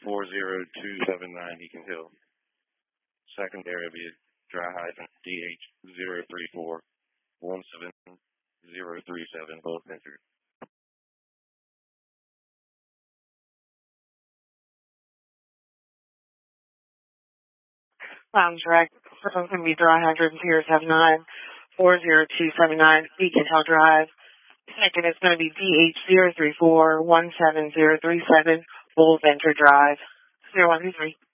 40279 Beacon Hill. Secondary will be dry hyphen DH034-17037, both entered. Lounge direct. First one's going to be dry hydrant 079 40279 Beacon Hill Drive. Second is going to be DH034-17037 Bull Venture Drive. 0123.